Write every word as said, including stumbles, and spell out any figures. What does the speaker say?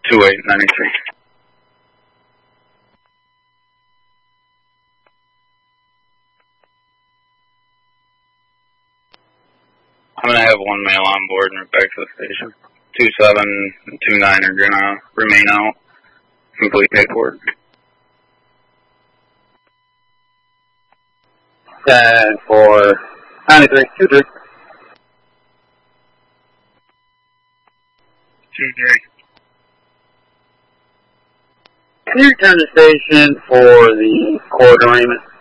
two eight ninety-three. I'm going to have one male on board and back to the station. two seven and two nine are going to remain out. Complete paperwork. ten for ninety-three, two three. two three. Can you return to station for the court arraignment?